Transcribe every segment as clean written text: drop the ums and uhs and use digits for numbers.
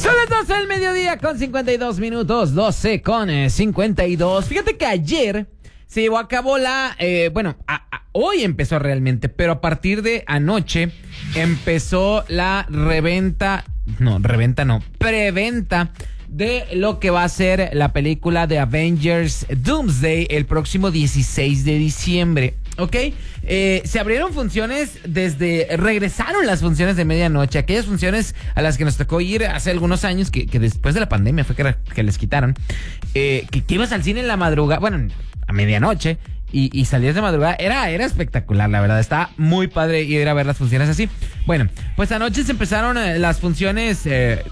Son las 12 del mediodía con 52 minutos, 12 con 52. Fíjate que ayer se llevó a cabo hoy empezó realmente, pero a partir de anoche empezó la preventa de lo que va a ser la película de Avengers Doomsday el próximo 16 de diciembre. ¿Ok? Se abrieron funciones regresaron las funciones de medianoche, aquellas funciones a las que nos tocó ir hace algunos años, que después de la pandemia fue que les quitaron, que ibas al cine en la madrugada, a medianoche, y salías de madrugada, era espectacular, la verdad, estaba muy padre ir a ver las funciones así. Bueno, pues anoche se empezaron las funciones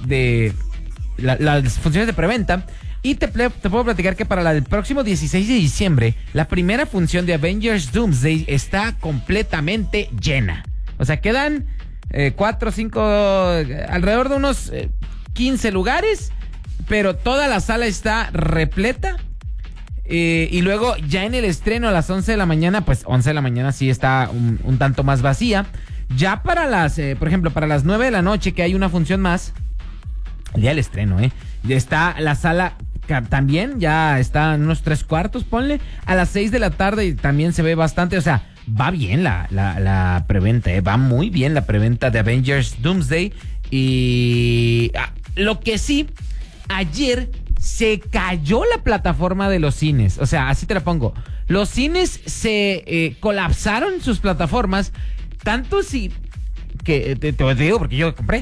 las funciones de preventa. Y te puedo platicar que para el próximo 16 de diciembre, la primera función de Avengers Doomsday está completamente llena. O sea, quedan 4, 5, alrededor de unos 15 lugares, pero toda la sala está repleta. Y luego ya en el estreno a las 11 de la mañana, pues 11 de la mañana sí está un tanto más vacía. Ya para por ejemplo, para las 9 de la noche, que hay una función más, el día del estreno, está la sala también, ya está en unos 3/4, ponle. A las 6 de la tarde también se ve bastante, o sea, va bien la preventa, va muy bien la preventa de Avengers Doomsday. Y lo que sí, ayer se cayó la plataforma de los cines, o sea, así te la pongo. Los cines se colapsaron sus plataformas, tanto sí que te digo porque yo compré.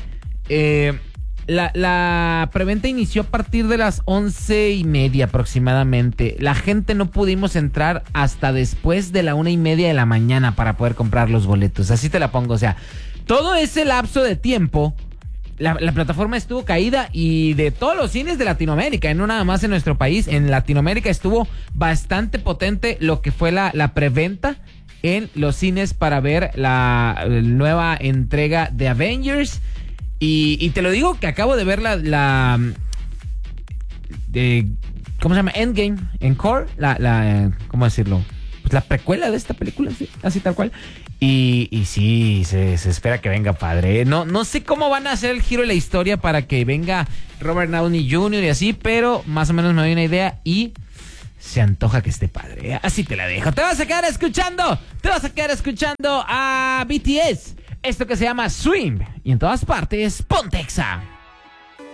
La preventa inició a partir de las 11:30 aproximadamente. La gente no pudimos entrar hasta después de la 1:30 de la mañana para poder comprar los boletos. Así te la pongo. O sea, todo ese lapso de tiempo, la plataforma estuvo caída, y de todos los cines de Latinoamérica, no nada más en nuestro país, en Latinoamérica estuvo bastante potente lo que fue la preventa en los cines para ver la nueva entrega de Avengers. Y te lo digo que acabo de ver ¿cómo se llama? Endgame, Encore, ¿cómo decirlo? Pues la precuela de esta película, ¿sí? Así tal cual. Y sí, se espera que venga padre. No sé cómo van a hacer el giro de la historia para que venga Robert Downey Jr. y así, pero más o menos me doy una idea y se antoja que esté padre. Así te la dejo. Te vas a quedar escuchando a BTS. Esto que se llama Swim. Y en todas partes, Pontexa.